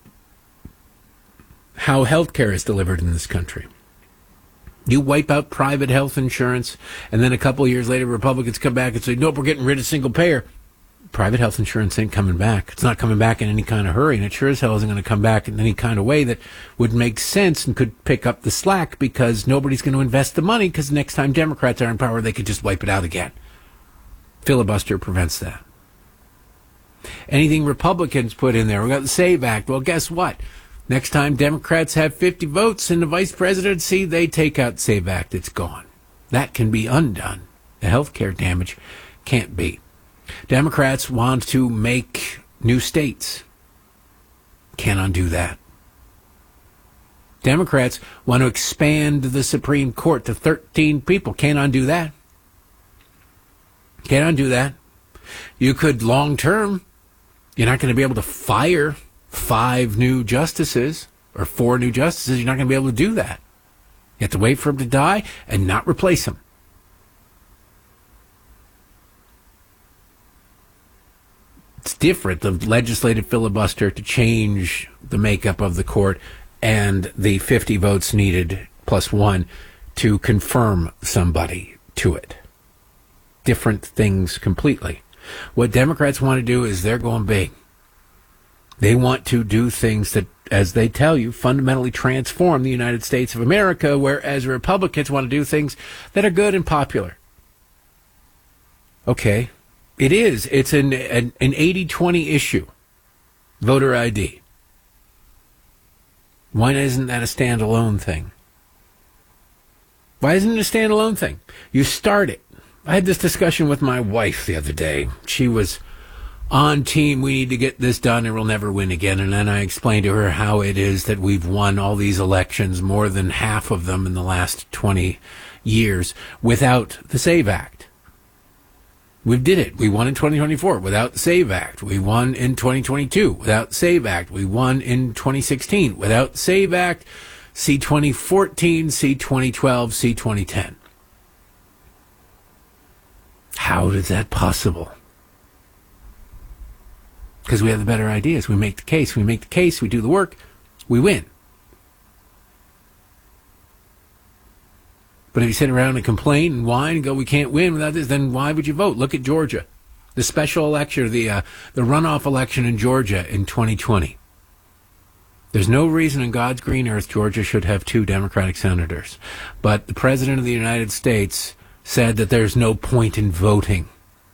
how health care is delivered in this country. You wipe out private health insurance, and then a couple of years later, Republicans come back and say, nope, we're getting rid of single payer. Private health insurance ain't coming back. It's not coming back in any kind of hurry, and it sure as hell isn't going to come back in any kind of way that would make sense and could pick up the slack, because nobody's going to invest the money, because next time Democrats are in power, they could just wipe it out again. Filibuster prevents that. Anything Republicans put in there, we got the SAVE Act. Well, guess what? Next time Democrats have fifty votes in the vice presidency, they take out SAVE Act. It's gone. That can be undone. The health care damage can't be. Democrats want to make new states. Can't undo that. Democrats want to expand the Supreme Court to thirteen people. Can't undo that. Can't undo that. You could long term, you're not going to be able to fire five new justices or four new justices. You're not going to be able to do that. You have to wait for them to die and not replace them. It's different, the legislative filibuster to change the makeup of the court and the fifty votes needed plus one to confirm somebody to it. Different things completely. What Democrats want to do is they're going big. They want to do things that, as they tell you, fundamentally transform the United States of America, whereas Republicans want to do things that are good and popular. Okay, it is. It's an an, an eighty twenty issue, voter I D. Why isn't that a standalone thing? Why isn't it a standalone thing? You start it. I had this discussion with my wife the other day. She was on team, we need to get this done or we'll never win again. And then I explained to her how it is that we've won all these elections, more than half of them in the last twenty years, without the SAVE Act. We did it. We won in twenty twenty-four without the SAVE Act. We won in twenty twenty-two without the SAVE Act. We won in twenty sixteen without the SAVE Act. See twenty fourteen, see twenty twelve, see twenty ten. How is that possible? Because we have the better ideas. We make the case. We make the case. We do the work. We win. But if you sit around and complain and whine and go, we can't win without this, then why would you vote? Look at Georgia. The special election, the uh, the runoff election in Georgia in twenty twenty. There's no reason in God's green earth Georgia should have two Democratic senators. But the President of the United States said that there's no point in voting.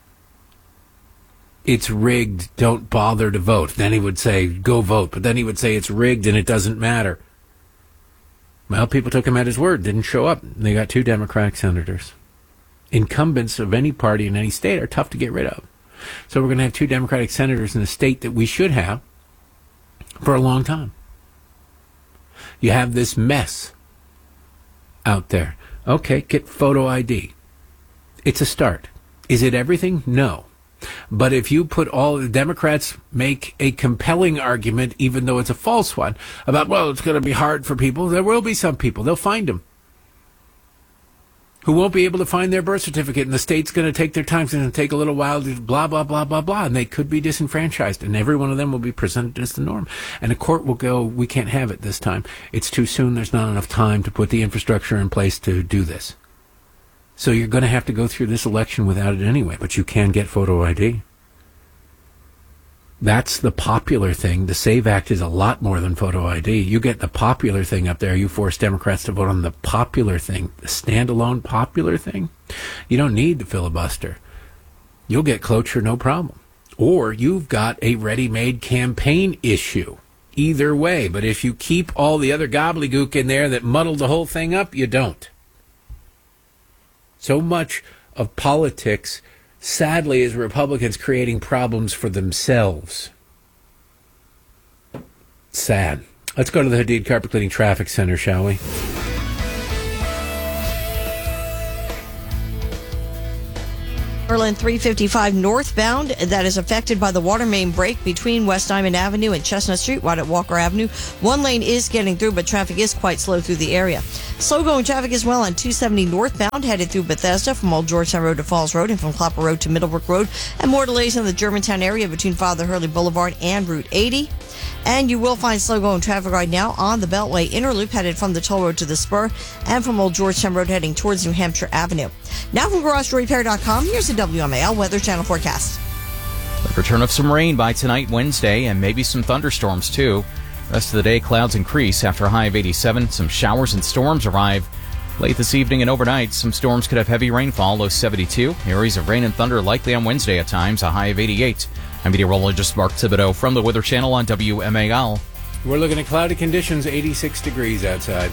It's rigged, don't bother to vote. Then he would say, go vote. But then he would say it's rigged and it doesn't matter. Well, people took him at his word, didn't show up. They got two Democratic senators. Incumbents of any party in any state are tough to get rid of. So we're going to have two Democratic senators in a state that we should have for a long time. You have this mess out there. Okay, get photo I D. It's a start. Is it everything? No. But if you put all the Democrats make a compelling argument, even though it's a false one, about, well, it's going to be hard for people, there will be some people, they'll find them, who won't be able to find their birth certificate, and the state's going to take their time, it's going to take a little while, to blah, blah, blah, blah, blah, and they could be disenfranchised, and every one of them will be presented as the norm. And the court will go, we can't have it this time. It's too soon, there's not enough time to put the infrastructure in place to do this. So you're going to have to go through this election without it anyway, but you can get photo I D. That's the popular thing. The SAVE Act is a lot more than photo I D. You get the popular thing up there. You force Democrats to vote on the popular thing, the standalone popular thing. You don't need the filibuster. You'll get cloture, no problem. Or you've got a ready-made campaign issue. Either way. But if you keep all the other gobbledygook in there that muddled the whole thing up, you don't. So much of politics, sadly, is Republicans creating problems for themselves. Sad. Let's go to the Hadid Carpet Cleaning Traffic Center, shall we? Berlin three fifty-five northbound that is affected by the water main break between West Diamond Avenue and Chestnut Street, right at Walker Avenue. One lane is getting through, but traffic is quite slow through the area. Slow going traffic as well on two seventy northbound, headed through Bethesda from Old Georgetown Road to Falls Road and from Clapper Road to Middlebrook Road. And more delays in the Germantown area between Father Hurley Boulevard and Route eighty. And you will find slow-going traffic right now on the Beltway Inner Loop headed from the toll road to the Spur and from Old Georgetown Road heading towards New Hampshire Avenue. Now from Garage Door Repair dot com, here's the W M A L Weather Channel forecast. The return of some rain by tonight, Wednesday, and maybe some thunderstorms, too. Rest of the day, clouds increase after a high of eighty-seven. Some showers and storms arrive late this evening and overnight. Some storms could have heavy rainfall, low seventy-two. Areas of rain and thunder likely on Wednesday at times, a high of eighty-eight. I'm meteorologist Mark Thibodeau from the Weather Channel on W M A L. We're looking at cloudy conditions, eighty-six degrees outside.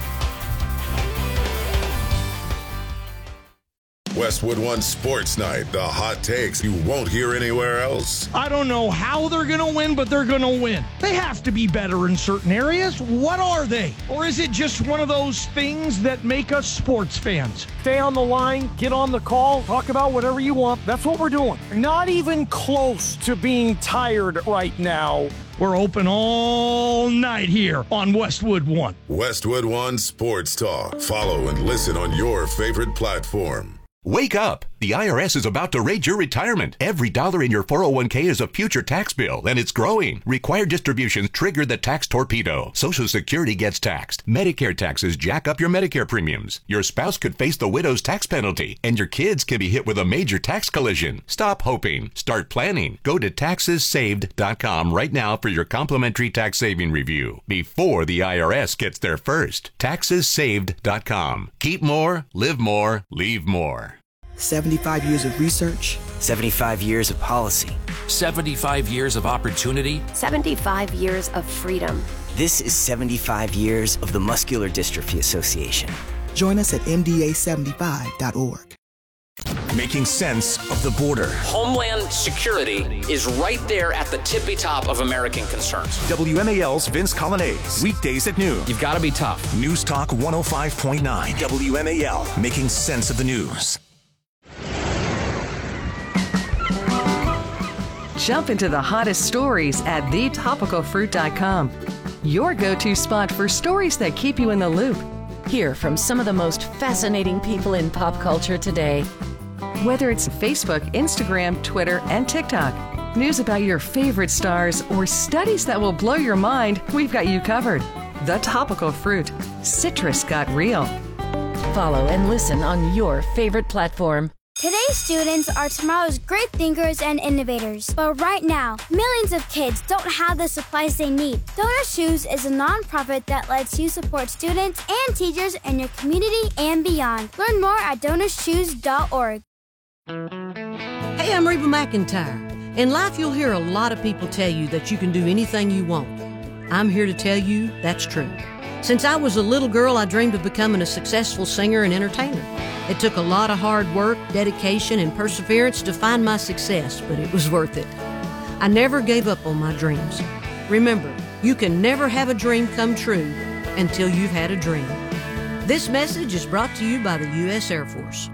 Westwood One Sports Night, the hot takes you won't hear anywhere else. I don't know how they're going to win, but they're going to win. They have to be better in certain areas. What are they? Or is it just one of those things that make us sports fans? Stay on the line, get on the call, talk about whatever you want. That's what we're doing. Not even close to being tired right now. We're open all night here on Westwood One. Westwood One Sports Talk. Follow and listen on your favorite platform. Wake up! The I R S is about to raid your retirement. Every dollar in your four oh one k is a future tax bill, and it's growing. Required distributions trigger the tax torpedo. Social Security gets taxed. Medicare taxes jack up your Medicare premiums. Your spouse could face the widow's tax penalty, and your kids can be hit with a major tax collision. Stop hoping. Start planning. Go to taxes saved dot com right now for your complimentary tax saving review before the I R S gets there first. taxes saved dot com. Keep more, live more, leave more. seventy-five years of research. seventy-five years of policy. seventy-five years of opportunity. seventy-five years of freedom. This is seventy-five years of the Muscular Dystrophy Association. Join us at M D A seventy-five dot org. Making sense of the border. Homeland security is right there at the tippy top of American concerns. W M A L's Vince Colonnese. Weekdays at noon. You've got to be tough. News Talk one oh five point nine. W M A L. Making sense of the news. Jump into the hottest stories at the topical fruit dot com. Your go-to spot for stories that keep you in the loop. Hear from some of the most fascinating people in pop culture today. Whether it's Facebook, Instagram, Twitter, and TikTok, news about your favorite stars, or studies that will blow your mind, we've got you covered. The Topical Fruit. Citrus got real. Follow and listen on your favorite platform. Today's students are tomorrow's great thinkers and innovators. But right now, millions of kids don't have the supplies they need. Donor Shoes is a nonprofit that lets you support students and teachers in your community and beyond. Learn more at donor shoes dot org. Hey, I'm Reba McEntire. In life, you'll hear a lot of people tell you that you can do anything you want. I'm here to tell you that's true. Since I was a little girl, I dreamed of becoming a successful singer and entertainer. It took a lot of hard work, dedication, and perseverance to find my success, but it was worth it. I never gave up on my dreams. Remember, you can never have a dream come true until you've had a dream. This message is brought to you by the U S Air Force.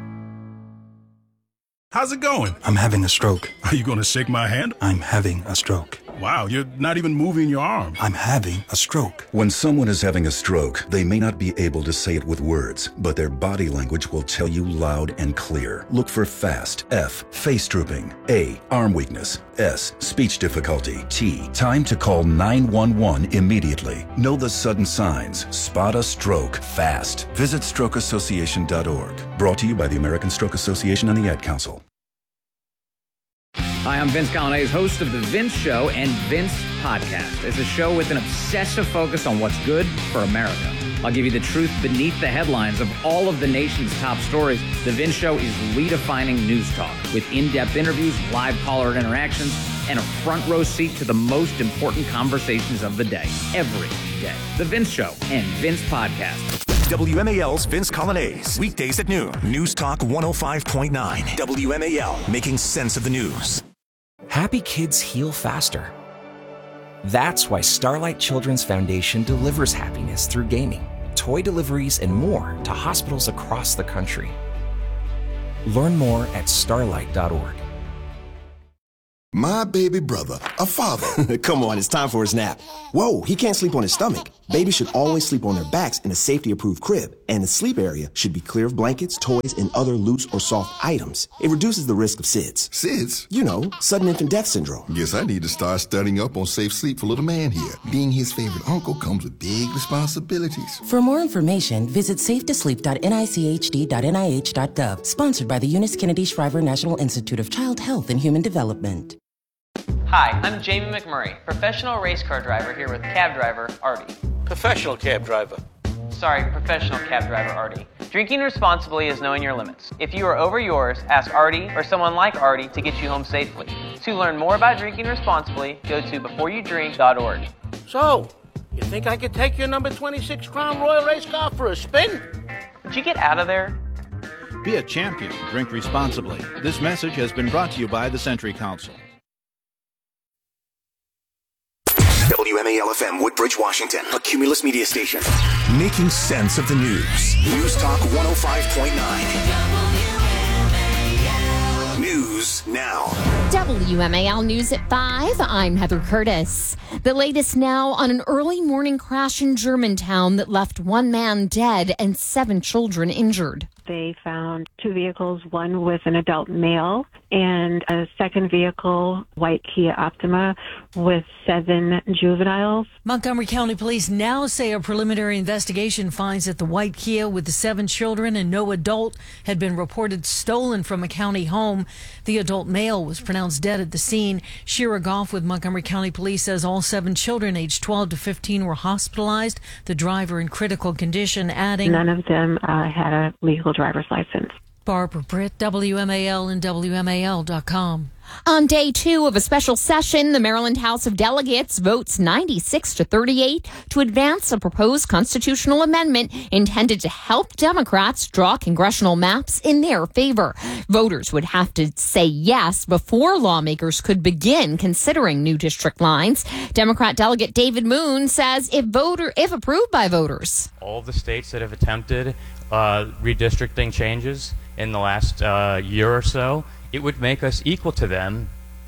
How's it going? I'm having a stroke. Are you going to shake my hand? I'm having a stroke. Wow, you're not even moving your arm. I'm having a stroke. When someone is having a stroke, they may not be able to say it with words, but their body language will tell you loud and clear. Look for FAST. F. Face drooping. A. Arm weakness. S. Speech difficulty. T. Time to call nine one one immediately. Know the sudden signs. Spot a stroke fast. Visit stroke association dot org. Brought to you by the American Stroke Association and the Ad Council. Hi, I'm Vince Colonnese, host of The Vince Show and Vince Podcast. It's a show with an obsessive focus on what's good for America. I'll give you the truth beneath the headlines of all of the nation's top stories. The Vince Show is redefining news talk with in-depth interviews, live caller interactions, and a front row seat to the most important conversations of the day, every day. The Vince Show and Vince Podcast. W M A L's Vince Colonnese. Weekdays at noon. News Talk one oh five point nine. W M A L. Making sense of the news. Happy kids heal faster. That's why Starlight Children's Foundation delivers happiness through gaming, toy deliveries, and more to hospitals across the country. Learn more at starlight dot org. My baby brother, a father. Come on, it's time for his nap. Whoa, he can't sleep on his stomach. Babies should always sleep on their backs in a safety-approved crib, and the sleep area should be clear of blankets, toys, and other loose or soft items. It reduces the risk of S I D S. S I D S? You know, sudden infant death syndrome. Guess I need to start studying up on safe sleep for little man here. Being his favorite uncle comes with big responsibilities. For more information, visit safe to sleep dot N I C H D dot N I H dot gov. Sponsored by the Eunice Kennedy Shriver National Institute of Child Health and Human Development. Hi, I'm Jamie McMurray, professional race car driver here with cab driver Artie. Professional cab driver. Sorry, professional cab driver Artie. Drinking responsibly is knowing your limits. If you are over yours, ask Artie or someone like Artie to get you home safely. To learn more about drinking responsibly, go to before you drink dot org. So, you think I could take your number twenty-six Crown Royal race car for a spin? Would you get out of there? Be a champion. Drink responsibly. This message has been brought to you by the Century Council. W M A L F M, Woodbridge, Washington, a Cumulus media station. Making sense of the news. News Talk one oh five point nine. News now. W M A L News at five. I'm Heather Curtis. The latest now on an early morning crash in Germantown that left one man dead and seven children injured. They found two vehicles, one with an adult male and a second vehicle, white Kia Optima, with seven juveniles. Montgomery County Police now say a preliminary investigation finds that the white Kia with the seven children and no adult had been reported stolen from a county home. The adult male was pronounced dead at the scene. Shira Goff with Montgomery County Police says all seven children aged twelve to fifteen were hospitalized. The driver in critical condition, adding, none of them uh, had a legal driver's license. Barbara Britt, W M A L and W M A L dot com. On day two of a special session, the Maryland House of Delegates votes ninety-six to thirty-eight to advance a proposed constitutional amendment intended to help Democrats draw congressional maps in their favor. Voters would have to say yes before lawmakers could begin considering new district lines. Democrat Delegate David Moon says if voter if approved by voters, all of the states that have attempted uh, redistricting changes in the last uh, year or so, it would make us equal to them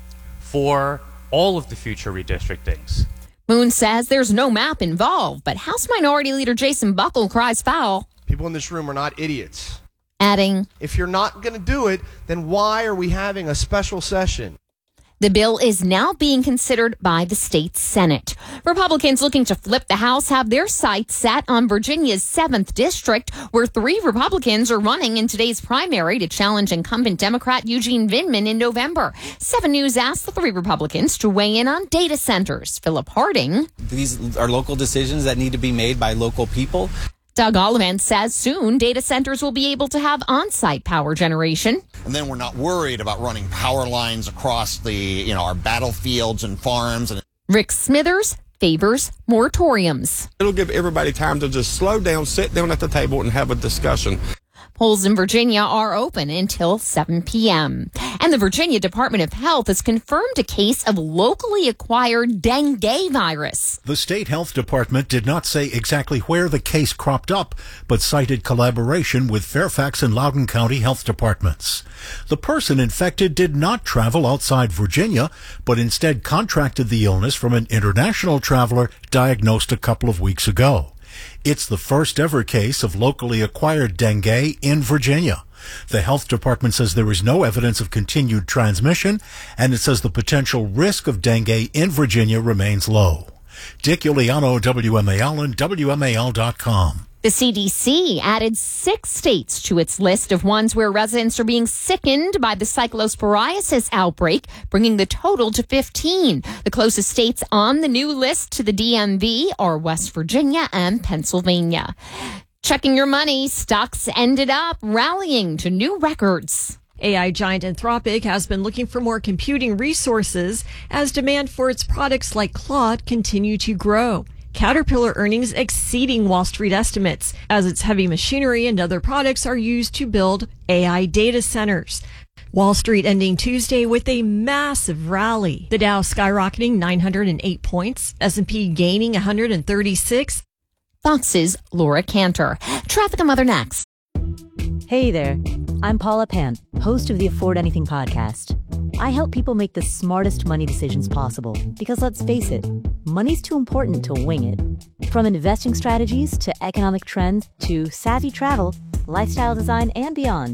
for all of the future redistrictings. Moon says there's no map involved, but House Minority Leader Jason Buckle cries foul. People in this room are not idiots. Adding, if you're not going to do it, then why are we having a special session? The bill is now being considered by the state Senate. Republicans looking to flip the House have their sights set on Virginia's seventh district, where three Republicans are running in today's primary to challenge incumbent Democrat Eugene Vindman in November. Seven News asked the three Republicans to weigh in on data centers. Philip Harding. These are local decisions that need to be made by local people. Doug Ollivant says soon data centers will be able to have on-site power generation. And then we're not worried about running power lines across the, you know, our battlefields and farms. And Rick Smithers favors moratoriums. It'll give everybody time to just slow down, sit down at the table and have a discussion. Polls in Virginia are open until seven p.m. And the Virginia Department of Health has confirmed a case of locally acquired dengue virus. The state health department did not say exactly where the case cropped up, but cited collaboration with Fairfax and Loudoun County health departments. The person infected did not travel outside Virginia, but instead contracted the illness from an international traveler diagnosed a couple of weeks ago. It's the first ever case of locally acquired dengue in Virginia. The health department says there is no evidence of continued transmission, and it says the potential risk of dengue in Virginia remains low. Dick Iuliano, W M A L and W M A L dot com. The C D C added six states to its list of ones where residents are being sickened by the cyclosporiasis outbreak, bringing the total to fifteen. The closest states on the new list to the D M V are West Virginia and Pennsylvania. Checking your money, stocks ended up rallying to new records. A I giant Anthropic has been looking for more computing resources as demand for its products like Claude continue to grow. Caterpillar earnings exceeding Wall Street estimates as its heavy machinery and other products are used to build A I data centers. Wall Street ending Tuesday with a massive rally. The Dow skyrocketing nine hundred eight points, S and P gaining one hundred thirty-six. Fox's Laura Cantor. Traffic and weather next. Hey there, I'm Paula Pant, host of the Afford Anything podcast. I help people make the smartest money decisions possible because, let's face it, money's too important to wing it. From investing strategies to economic trends to savvy travel, lifestyle design, and beyond,